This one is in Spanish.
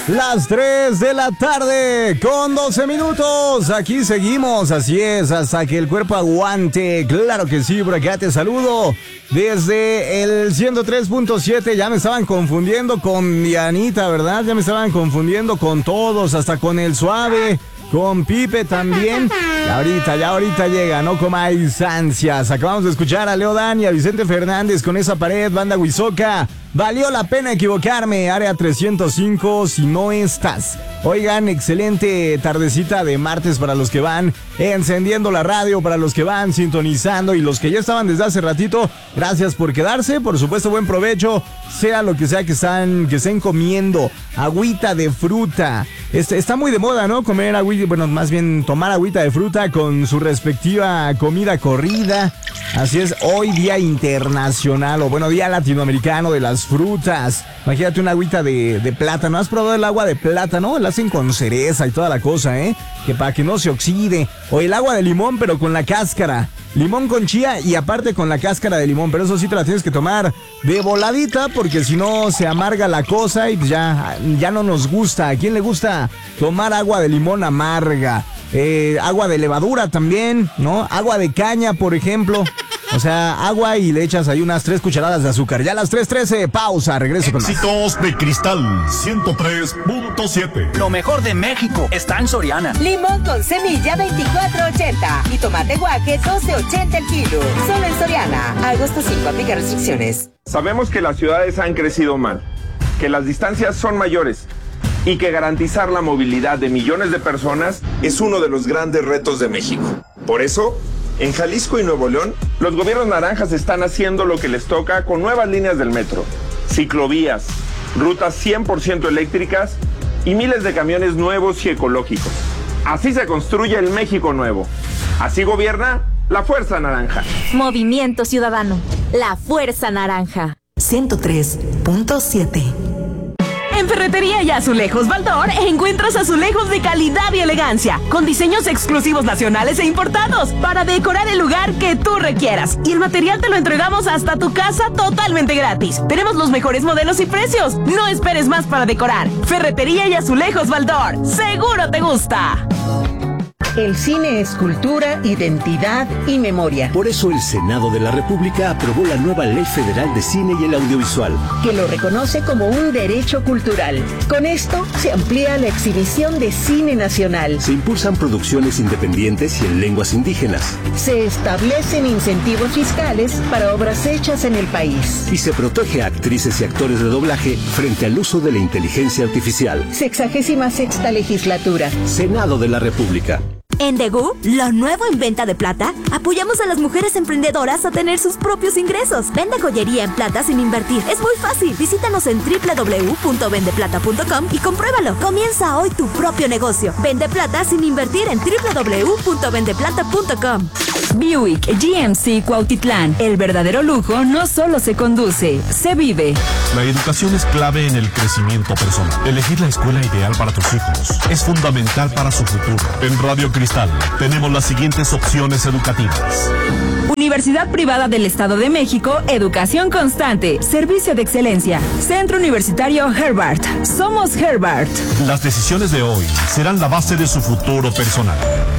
Las 3 de la tarde con 12 minutos. Aquí seguimos, así es, hasta que el cuerpo aguante. Claro que sí, por acá te saludo desde el 103.7. Ya me estaban confundiendo con Dianita, ¿verdad? Ya me estaban confundiendo con todos, hasta con el Suave, con Pipe también. Ya ahorita llega, no comáis ansias. Acabamos de escuchar a Leo Dan y a Vicente Fernández con Esa Pared, banda Huizoca. Valió la pena equivocarme, área 305, si no estás. Oigan, excelente tardecita de martes para los que van encendiendo la radio, para los que van sintonizando y los que ya estaban desde hace ratito. Gracias por quedarse, por supuesto buen provecho, sea lo que sea que estén comiendo. Agüita de fruta. Está muy de moda, ¿no? Comer agüita, bueno, más bien tomar agüita de fruta con su respectiva comida corrida. Así es, hoy día internacional, o bueno, día latinoamericano de las frutas. Imagínate una agüita de plátano. ¿Has probado el agua de plátano? La hacen con cereza y toda la cosa, ¿eh? Que para que no se oxide. O el agua de limón, pero con la cáscara. Limón con chía y aparte con la cáscara de limón. Pero eso sí te la tienes que tomar de voladita, porque si no se amarga la cosa y pues ya no nos gusta. ¿A quién le gusta tomar agua de limón amarga? Agua de levadura también, ¿no? Agua de caña, por ejemplo. O sea, agua y le echas ahí unas 3 cucharadas de azúcar. Ya a las 3:13, pausa, regreso con más. Éxitos de Cristal 103.7. Lo mejor de México está en Soriana. Limón con semilla 24.80 y tomate guaje 12.80 el kilo. Solo en Soriana. Agosto 5, aplica restricciones. Sabemos que las ciudades han crecido mal, que las distancias son mayores y que garantizar la movilidad de millones de personas es uno de los grandes retos de México. Por eso, en Jalisco y Nuevo León, los gobiernos naranjas están haciendo lo que les toca con nuevas líneas del metro, ciclovías, rutas 100% eléctricas y miles de camiones nuevos y ecológicos. Así se construye el México nuevo. Así gobierna la Fuerza Naranja. Movimiento Ciudadano, la Fuerza Naranja. 103.7. En Ferretería y Azulejos Baldor encuentras azulejos de calidad y elegancia, con diseños exclusivos nacionales e importados, para decorar el lugar que tú requieras. Y el material te lo entregamos hasta tu casa totalmente gratis. Tenemos los mejores modelos y precios. No esperes más para decorar. Ferretería y Azulejos Baldor. ¡Seguro te gusta! El cine es cultura, identidad y memoria. Por eso el Senado de la República aprobó la nueva Ley Federal de Cine y el Audiovisual, que lo reconoce como un derecho cultural. Con esto se amplía la exhibición de cine nacional. Se impulsan producciones independientes y en lenguas indígenas. Se establecen incentivos fiscales para obras hechas en el país. Y se protege a actrices y actores de doblaje frente al uso de la inteligencia artificial. 66ª legislatura. Senado de la República. En Degu, lo nuevo en venta de plata, apoyamos a las mujeres emprendedoras a tener sus propios ingresos. Vende joyería en plata sin invertir. Es muy fácil. Visítanos en www.vendeplata.com y compruébalo. Comienza hoy tu propio negocio. Vende plata sin invertir en www.vendeplata.com. Buick GMC Cuautitlán. El verdadero lujo no solo se conduce, se vive. La educación es clave en el crecimiento personal. Elegir la escuela ideal para tus hijos es fundamental para su futuro. En Radio Cristal tenemos las siguientes opciones educativas. Universidad Privada del Estado de México, educación constante, servicio de excelencia. Centro Universitario Herbert. Somos Herbert. Las decisiones de hoy serán la base de su futuro personal.